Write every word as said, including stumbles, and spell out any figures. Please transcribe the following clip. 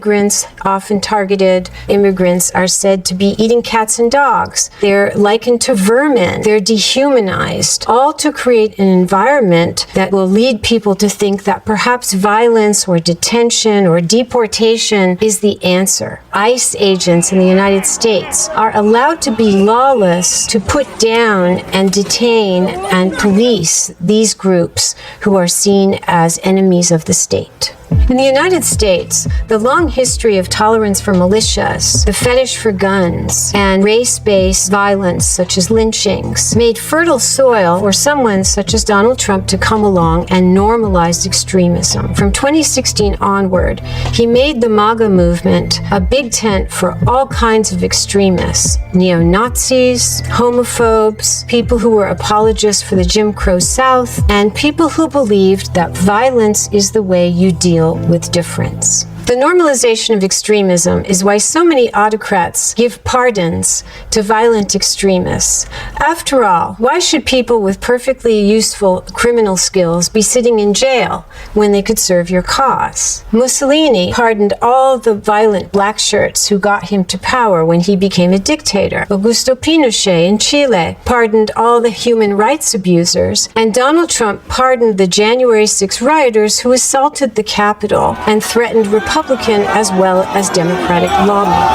Immigrants, often targeted immigrants, are said to be eating cats and dogs. They're likened to vermin. They're dehumanized, all to create an environment that will lead people to think that perhaps violence or detention or deportation is the answer. ICE agents in the United States are allowed to be lawless, to put down and detain and police these groups who are seen as enemies of the state. In the United States, the long history of tolerance for militias, the fetish for guns, and race-based violence such as lynchings made fertile soil for someone such as Donald Trump to come along and normalize extremism. From twenty sixteen onward, he made the MAGA movement a big tent for all kinds of extremists, neo-Nazis, homophobes, people who were apologists for the Jim Crow South, and people who believed that violence is the way you deal with difference. The normalization of extremism is why so many autocrats give pardons to violent extremists. After all, why should people with perfectly useful criminal skills be sitting in jail when they could serve your cause? Mussolini pardoned all the violent black shirts who got him to power when he became a dictator. Augusto Pinochet in Chile pardoned all the human rights abusers, and Donald Trump pardoned the January sixth rioters who assaulted the Capitol and threatened Republican as well as Democratic lawmakers.